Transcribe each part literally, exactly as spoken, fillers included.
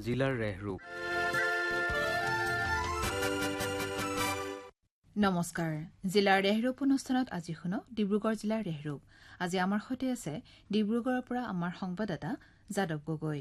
জিলাৰ ৰেহৰূপ। নমস্কাৰ, জিলাৰ ৰেহৰূপ অনুষ্ঠানত আজি শুনো ডিব্ৰুগড় জিলাৰ ৰেহৰূপ। আজি আমাৰ সৈতে আছে ডিব্ৰুগড়ৰ পৰা আমাৰ সংবাদদাতা যাদৱ গগৈ।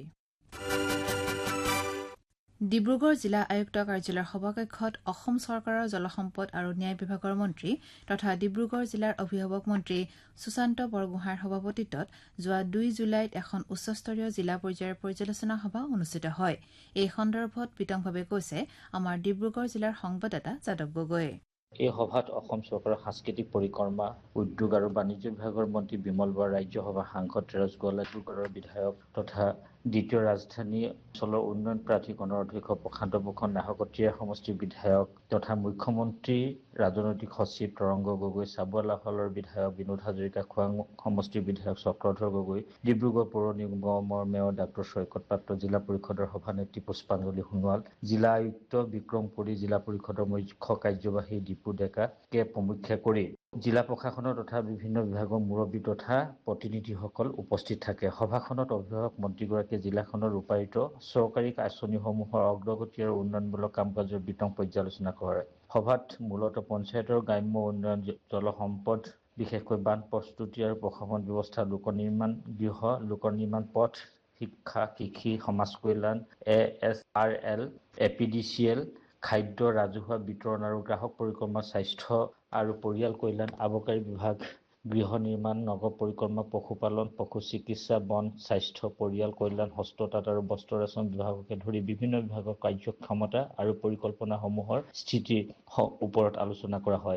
ডিব্ৰুগড় জিলা আয়ুক্ত কাৰ্যালয়ৰ সভাকক্ষত অসম চৰকাৰৰ জলসম্পদ আৰু ন্যায় বিভাগৰ মন্ত্ৰী তথা ডিব্ৰুগড় জিলাৰ অভিভাৱক মন্ত্ৰী সুশান্ত বৰগোহাঁইৰ সভাপতিত্বত যোৱা দুই জুলাইত এখন উচ্চস্তৰীয় জিলা পৰ্যায়ৰ পৰ্যালোচনা সভা অনুষ্ঠিত হয়। এই সন্দৰ্ভত বিতংভাৱে কৈছে আমাৰ ডিব্ৰুগড় জিলাৰ সংবাদদাতা যাদৱ গগৈ। এই সভাত অসম চৰকাৰৰ সাংস্কৃতিক পৰিক্ৰমা, উদ্যোগ আৰু বাণিজ্য বিভাগৰ মন্ত্ৰী বিমল বৰা, ৰাজ্যসভাৰ সাংসদ তেৰছ গোৱালা, ডিব্ৰুগড়ৰ বিধায়ক তথা দ্বিতীয় ৰাজধানী অঞ্চলৰ উন্নয়ন প্ৰাধিকৰণৰ অধ্যক্ষ প্ৰশান্ত ভূষণ, নাহৰকটীয়া সমষ্টিৰ বিধায়ক তথা মুখ্যমন্ত্ৰীৰ ৰাজনৈতিক সচিব তৰংগ গগৈ, চাবুৱালাহলৰ বিধায়ক বিনোদ হাজৰিকা, খোৱাং সমষ্টিৰ বিধায়ক চক্ৰধৰ গগৈ, ডিব্ৰুগড় পৌৰ নিগমৰ মেয়ৰ ডাঃ ছৈকত পাত্ৰ, জিলা পৰিষদৰ সভানেত্ৰী পুষ্পাঞ্জলি সোণোৱাল, জিলা আয়ুক্ত বিক্ৰম পুৰী, জিলা পৰিষদৰ মুখ্য কাৰ্যবাহী দীপু ডেকাকে প্ৰমুখ্যে কৰি জিলা প্ৰশাসনৰ তথা বিভিন্ন বিভাগৰ মুৰব্বী তথা প্ৰতিনিধিসকল উপস্থিত থাকে। সভাখনত অভিভাৱক মন্ত্ৰীগৰাকীয়ে জিলাখনৰ ৰূপায়িত চৰকাৰী আঁচনিসমূহৰ অগ্ৰগতি আৰু উন্নয়নমূলক কাম কাজৰ বিতং পৰ্যালোচনা কৰে। সভাত মূলতঃ পঞ্চায়তৰ গ্ৰাম্য উন্নয়ন, জলসম্পদ, বিশেষকৈ বান প্ৰস্তুতি আৰু প্ৰশমন ব্যৱস্থা, লোক নিৰ্মাণ গৃহ, লোক নিৰ্মাণ পথ, শিক্ষা, কৃষি, সমাজ কল্যাণ, এ S R L, A P D C L, খাদ্য, ৰাজহুৱা বিতৰণ আৰু গ্ৰাহক পৰিক্ৰমা, স্বাস্থ্য আৰু পৰিয়াল কল্যাণ, আবকাৰী বিভাগ, গৃহ নিৰ্মাণ, নগৰ পৰিক্ৰমা, পশুপালন, পশু চিকিৎসা, বন, স্বাস্থ্য, পৰিয়াল কল্যাণ, হস্ততাঁত আৰু বস্ত্ৰ ৰেচম বিভাগকে ধৰি বিভিন্ন বিভাগৰ কাৰ্যক্ষমতা আৰু পৰিকল্পনাসমূহৰ স্থিতিৰ ওপৰত আলোচনা কৰা হয়।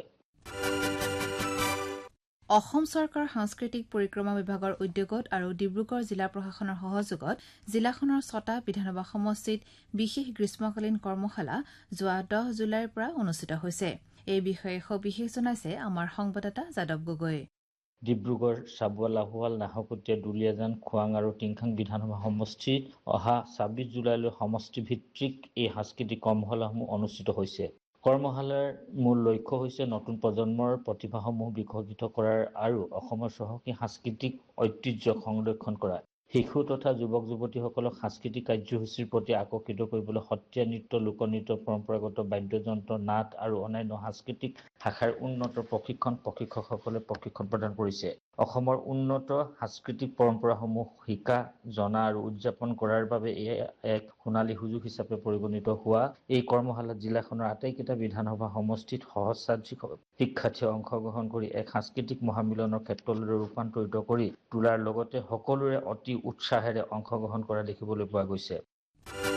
অসম চৰকাৰৰ সাংস্কৃতিক পৰিক্ৰমা বিভাগৰ উদ্যোগত আৰু ডিব্ৰুগড় জিলা প্ৰশাসনৰ সহযোগত জিলাখনৰ ছটা বিধানসভা সমষ্টিত বিশেষ গ্ৰীষ্মকালীন কৰ্মশালা যোৱা দহ জুলাইৰ পৰা অনুষ্ঠিত হৈছে। এই বিষয়ে সবিশেষ জনাইছে আমাৰ সংবাদদাতা যাদৱ গগৈ। ডিব্ৰুগড়, চাবুৱা, লাহোৱাল, নাহৰকটীয়া, দুলীয়াজান, খোৱাং আৰু টিংখাং বিধানসভা সমষ্টিত অহা ছাব্বিছ জুলাইলৈ সমষ্টিভিত্তিক এই সাংস্কৃতিক কৰ্মশালাসমূহ অনুষ্ঠিত হৈছে। কৰ্মশালাৰ মূল লক্ষ্য হৈছে নতুন প্ৰজন্মৰ প্ৰতিভাসমূহ বিকশিত কৰাৰ আৰু অসমৰ চহকী সাংস্কৃতিক ঐতিহ্যক সংৰক্ষণ কৰা। শিশু তথা যুৱক যুৱতীসকলক সাংস্কৃতিক কাৰ্যসূচীৰ প্ৰতি আকৰ্ষিত কৰিবলৈ সত্ৰীয়া নৃত্য, লোকনৃত্য, পৰম্পৰাগত বাদ্যযন্ত্ৰ, নাট আৰু অন্যান্য সাংস্কৃতিক শাখাৰ উন্নত প্ৰশিক্ষণ প্ৰশিক্ষকসকলে প্ৰশিক্ষণ প্ৰদান কৰিছে। অসমৰ উন্নত সাংস্কৃতিক পৰম্পৰাসমূহ শিকা, জনা আৰু উদযাপন কৰাৰ বাবে এয়া এক সোণালী সুযোগ হিচাপে পৰিগণিত হোৱা এই কৰ্মশালাত জিলাখনৰ আটাইকেইটা বিধানসভা সমষ্টিত সহস্ৰাধিক শিক্ষাৰ্থীয়ে অংশগ্ৰহণ কৰি এক সাংস্কৃতিক মহামিলনৰ ক্ষেত্ৰলৈ ৰূপান্তৰিত কৰি তোলাৰ লগতে সকলোৰে অতি উৎসাহেৰে অংশগ্ৰহণ কৰা দেখিবলৈ পোৱা গৈছে।